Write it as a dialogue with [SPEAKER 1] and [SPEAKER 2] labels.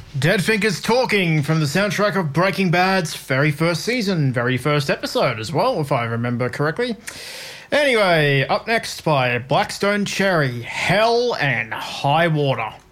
[SPEAKER 1] Dead Fingers Talking from the soundtrack of Breaking Bad's very first season, very first episode as well, if I remember correctly. Anyway, up next by Blackstone Cherry, Hell and High Water.